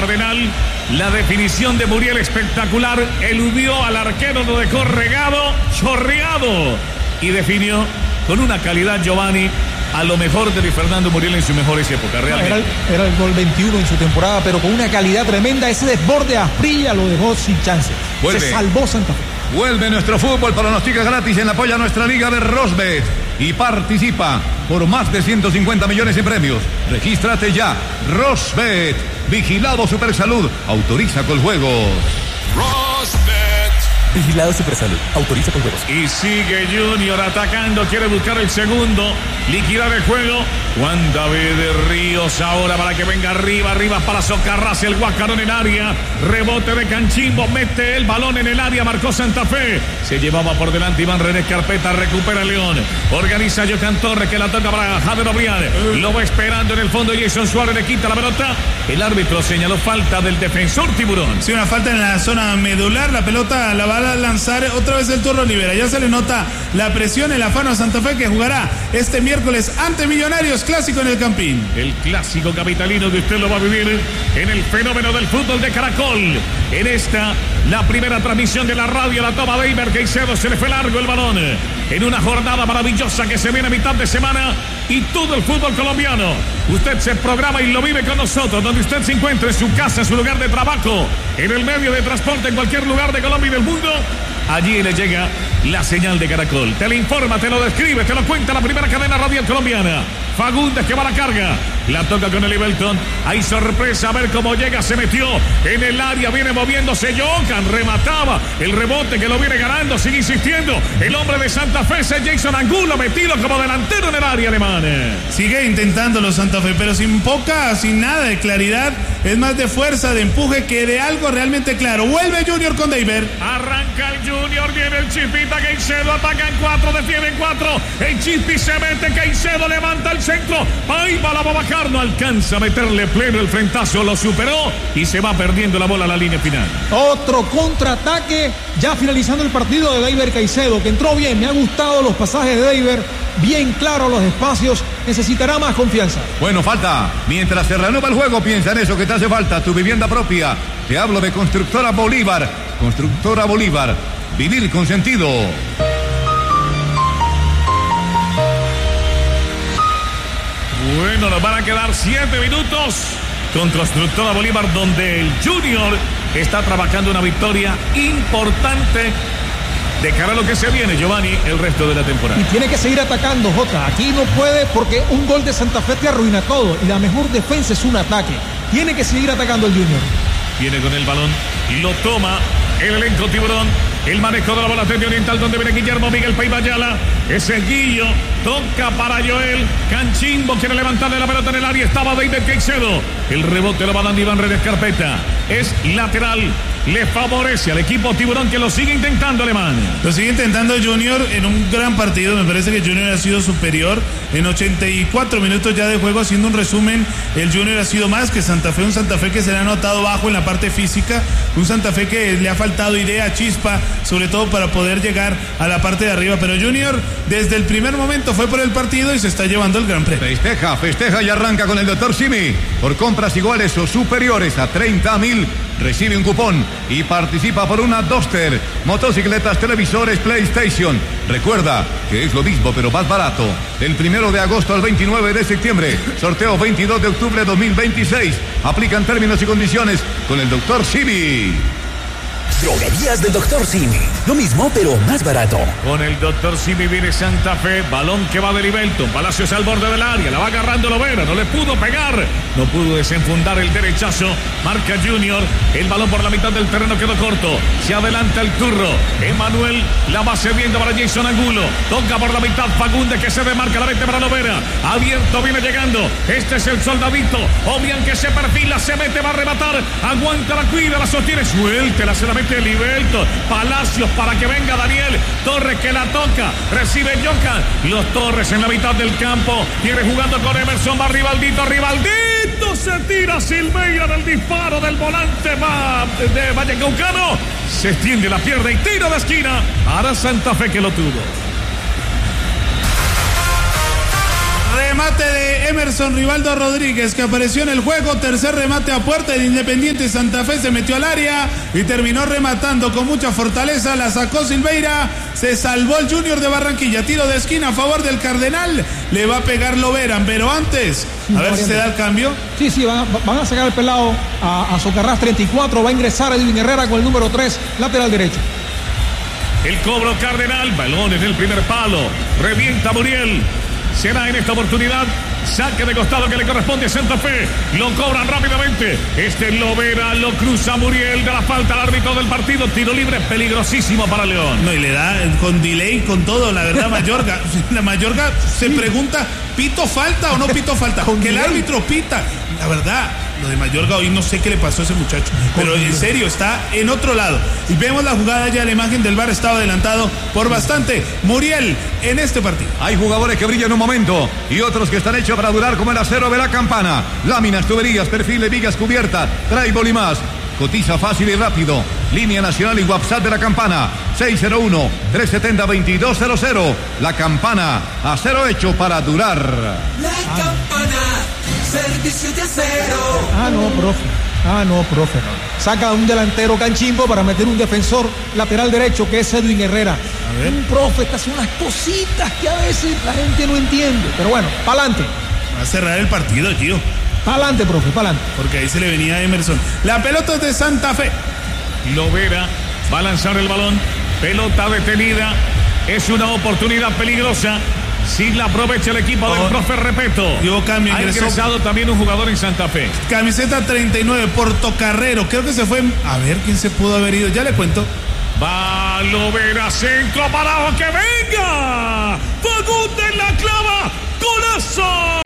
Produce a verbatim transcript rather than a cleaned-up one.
Cardenal. La definición de Muriel espectacular. Eludió al arquero, lo dejó regado, chorreado. Y definió con una calidad, Giovanni, a lo mejor de Luis Fernando Muriel en sus mejores épocas, realmente. Era el, era el gol veintiuno en su temporada, pero con una calidad tremenda. Ese desborde a Asprilla lo dejó sin chance. Vuelve. Se salvó Santa Fe. Vuelve nuestro fútbol, pronostica gratis en apoyo a nuestra liga de Rosbet y participa por más de ciento cincuenta millones en premios. Regístrate ya. Rosbet, vigilado Supersalud, autoriza con juegos. Rosbet. Vigilado Supersalud, autoriza con juegos. Y sigue Junior atacando, quiere buscar el segundo, liquidar el juego. Juan David de Ríos ahora para que venga arriba, arriba para socarrarse el Guacarón en el área. Rebote de Canchimbo, mete el balón en el área, marcó Santa Fe. Se llevaba por delante Iván René Carpeta, recupera León. Organiza Jocan Torres que la toca para Javier Obrián. Lo va esperando en el fondo, Jason Suárez le quita la pelota. El árbitro señaló falta del defensor Tiburón. Sí, una falta en la zona medular, la pelota la va a lanzar otra vez el Turro Rivera. Ya se le nota la presión, el afano a Santa Fe, que jugará este miércoles ante Millonarios, clásico en el Campín. El clásico capitalino que usted lo va a vivir en el fenómeno del fútbol de Caracol. En esta, la primera transmisión de la radio, la toma de Iber Caicedo, se le fue largo el balón. En una jornada maravillosa que se viene a mitad de semana y todo el fútbol colombiano. Usted se programa y lo vive con nosotros, donde usted se encuentre, en su casa, en su lugar de trabajo, en el medio de transporte, en cualquier lugar de Colombia y del mundo. Allí le llega la señal de Caracol. Te lo informa, te lo describe, te lo cuenta la primera cadena radial colombiana. Fagundes que va a la carga. La toca con el Ibelton. Hay sorpresa, a ver cómo llega. Se metió en el área, viene moviéndose Jocan. Remataba el rebote que lo viene ganando. Sigue insistiendo. El hombre de Santa Fe es Jason Angulo, metido como delantero en el área alemana. Sigue intentándolo Santa Fe, pero sin poca, sin nada de claridad. Es más de fuerza, de empuje que de algo realmente claro. Vuelve Junior con Deiber. Arranca el Junior, viene el Chispita Caicedo, ataca en cuatro, defiende en cuatro. El Chispi se mete, Caicedo levanta el centro. Ahí va, la va a bajar, no alcanza a meterle pleno el frentazo, lo superó y se va perdiendo la bola a la línea final. Otro contraataque, ya finalizando el partido de Deiber Caicedo, que entró bien. Me han gustado los pasajes de Deiber, bien claro los espacios. Necesitará más confianza. Bueno, falta. Mientras se reanuda el juego, piensa en eso que te hace falta, tu vivienda propia. Te hablo de Constructora Bolívar. Constructora Bolívar. Vivir con sentido. Bueno, nos van a quedar siete minutos con Constructora Bolívar, donde el Junior está trabajando una victoria importante de cara a lo que se viene, Giovanni, el resto de la temporada. Y tiene que seguir atacando, Jota. Aquí no puede, porque un gol de Santa Fe te arruina todo. Y la mejor defensa es un ataque. Tiene que seguir atacando el Junior. Viene con el balón y lo toma el elenco Tiburón. El manejo de la bola de Oriental, donde viene Guillermo Miguel Paiva Ayala. Ese Guillo toca para Joel. Canchimbo quiere levantarle la pelota en el área. Estaba David Caicedo. El rebote lo va dando Iván Redes Carpeta. Es lateral. Le favorece al equipo Tiburón, que lo sigue intentando, Alemán. Lo sigue intentando Junior en un gran partido. Me parece que Junior ha sido superior en ochenta y cuatro minutos ya de juego. Haciendo un resumen, el Junior ha sido más que Santa Fe. Un Santa Fe que se le ha notado bajo en la parte física. Un Santa Fe que le ha faltado idea, chispa, sobre todo para poder llegar a la parte de arriba. Pero Junior desde el primer momento fue por el partido y se está llevando el gran premio. Festeja, festeja y arranca con el doctor Simi. Por compras iguales o superiores a treinta mil, recibe un cupón y participa por una Duster, motocicletas, televisores, PlayStation. Recuerda que es lo mismo pero más barato. Del primero de agosto al veintinueve de septiembre, sorteo veintidós de octubre de dos mil veintiséis. Aplican términos y condiciones con el doctor Simi. Droguerías del doctor Simi. Lo mismo, pero más barato. Con el doctor Simi viene Santa Fe. Balón que va del Ibelton. Palacios al borde del área. La va agarrando Lovera. No le pudo pegar. No pudo desenfundar el derechazo. Marca Junior. El balón por la mitad del terreno quedó corto. Se adelanta el Turro. Emanuel la va cediendo para Jason Angulo. Toca por la mitad Fagundes, que se demarca. La mete para Lovera. Abierto, viene llegando. Este es el soldadito. Obian que se perfila. Se mete, va a rematar. Aguanta, la cuida, la sostiene. Suéltela, se la mete el Ibelton. Palacios para que venga Daniel Torres, que la toca. Recibe Jocan. Los Torres en la mitad del campo. Viene jugando con Emerson. Va Rivaldito. Rivaldito se tira Silveira del disparo del volante va de Vallecaucano. Se extiende la pierna y tiro de esquina. Ahora Santa Fe que lo tuvo. remate de Emerson Rivaldo Rodríguez, que apareció en el juego. Tercer remate a puerta del Independiente Santa Fe. Se metió al área y terminó rematando con mucha fortaleza. La sacó Silveira. Se salvó el Junior de Barranquilla. Tiro de esquina a favor del Cardenal. Le va a pegar Loberan, pero antes, a ver si se da el cambio. Sí, sí, van a, van a sacar el pelado a, a Socarrás treinta y cuatro. Va a ingresar Edwin Herrera con el número tres, lateral derecho. El cobro Cardenal, balón en el primer palo. Revienta Muriel. Será en esta oportunidad saque de costado que le corresponde a Santa Fe. Lo cobran rápidamente. Este Lovera lo cruza Muriel, de la falta al árbitro del partido. Tiro libre peligrosísimo para León. No, y le da con delay, con todo, la verdad, Mayorga. La Mayorga se pregunta, ¿pito falta o no pito falta? Que el árbitro pita. La verdad, lo de Mayorga hoy no sé qué le pasó a ese muchacho, pero en serio está en otro lado. Y vemos la jugada ya, la imagen del V A R estaba adelantado por bastante. Muriel en este partido. Hay jugadores que brillan un momento y otros que están hechos para durar, como el acero de la Campana. Láminas, tuberías, perfiles, vigas cubiertas, drywall y más. Cotiza fácil y rápido. Línea nacional y WhatsApp de la Campana. seis cero uno, tres siete cero, dos dos cero cero. La Campana, acero hecho para durar. La Campana, servicio de acero. Ah, no, profe. Ah, no, profe. Saca un delantero canchimbo para meter un defensor lateral derecho, que es Edwin Herrera. A ver. Un profe, estas son unas cositas que a veces la gente no entiende. Pero bueno, pa'lante. Va a cerrar el partido, tío. Pa'lante, profe, pa'lante. Porque ahí se le venía a Emerson. La pelota es de Santa Fe. Lovera va a lanzar el balón. Pelota detenida. Es una oportunidad peligrosa. Si la aprovecha el equipo del Oh. profe Repeto. Dio cambio, Ha ingresó. ingresado también un jugador en Santa Fe. Camiseta treinta y nueve, Portocarrero. Creo que se fue. A ver quién se pudo haber ido. Ya le cuento. Va Lovera, centro para abajo, que venga. Fagundes la clava. ¡Golazo!